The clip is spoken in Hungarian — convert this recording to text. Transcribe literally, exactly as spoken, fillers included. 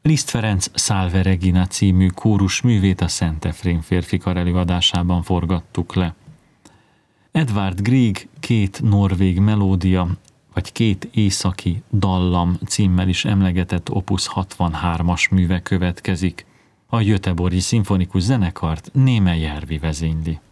Liszt Ferenc Salve Regina című kórus művét a Szent Efrém férfikar előadásában forgattuk le. Edvard Grieg Két norvég melódia, vagy Két északi dallam címmel is emlegetett Opus hatvanhármas műve következik. A Göteborgi Szimfonikus Zenekart Németh Järvi vezényli.